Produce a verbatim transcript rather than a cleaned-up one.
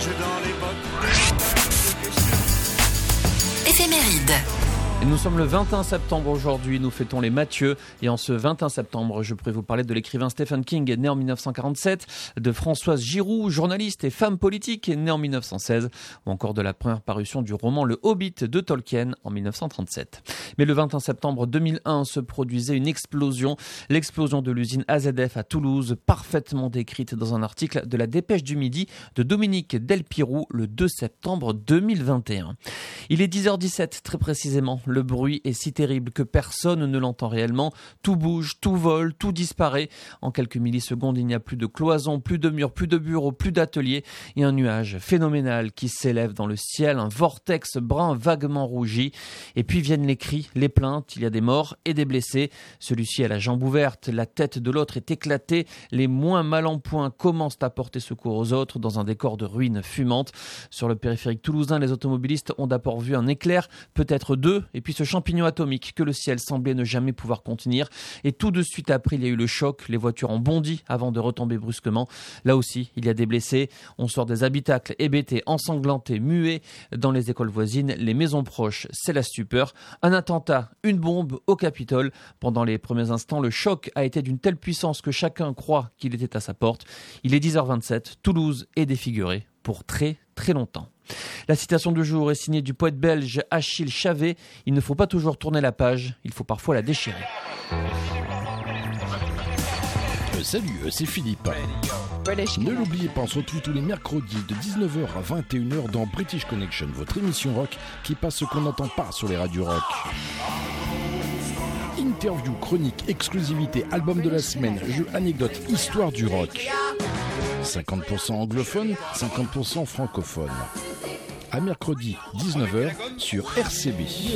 dans les bottes. Éphéméride. Et nous sommes le vingt et un septembre aujourd'hui, nous fêtons les Mathieu. Et en ce vingt et un septembre, je pourrais vous parler de l'écrivain Stephen King, né en mille neuf cent quarante-sept, de Françoise Giroud, journaliste et femme politique, née en mille neuf cent seize, ou encore de la première parution du roman Le Hobbit de Tolkien en mille neuf cent trente-sept. Mais le vingt et un septembre deux mille un se produisait une explosion, l'explosion de l'usine A Z F à Toulouse, parfaitement décrite dans un article de la Dépêche du Midi de Dominique Delpirou le deux septembre deux mille vingt et un. Il est dix heures dix-sept très précisément. Le bruit est si terrible que personne ne l'entend réellement. Tout bouge, tout vole, tout disparaît. En quelques millisecondes, il n'y a plus de cloisons, plus de murs, plus de bureaux, plus d'ateliers et un nuage phénoménal qui s'élève dans le ciel, un vortex brun vaguement rougi. Et puis viennent les cris, les plaintes, il y a des morts et des blessés. Celui-ci a la jambe ouverte, la tête de l'autre est éclatée. Les moins mal en point commencent à porter secours aux autres dans un décor de ruines fumantes. Sur le périphérique toulousain, les automobilistes ont d'abord vu un éclair, peut-être deux, et puis ce champignon atomique que le ciel semblait ne jamais pouvoir contenir. Et tout de suite après, il y a eu le choc. Les voitures ont bondi avant de retomber brusquement. Là aussi, il y a des blessés. On sort des habitacles hébétés, ensanglantés, muets. Dans les écoles voisines, les maisons proches, c'est la stupeur. Un attentat, une bombe au Capitole. Pendant les premiers instants, le choc a été d'une telle puissance que chacun croit qu'il était à sa porte. Il est dix heures vingt-sept. Toulouse est défigurée pour très très longtemps. La citation du jour est signée du poète belge Achille Chavet. Il ne faut pas toujours tourner la page, il faut parfois la déchirer. Euh, salut, euh, c'est Philippe. Ne l'oubliez pas, on se retrouve tous les mercredis de dix-neuf heures à vingt et une heures dans British Connection, votre émission rock qui passe ce qu'on n'entend pas sur les radios rock. Interview, chronique, exclusivité, album de la semaine, jeux, anecdotes, histoire du rock. cinquante pour cent anglophone, cinquante pour cent francophone. À mercredi, dix-neuf heures sur R C B.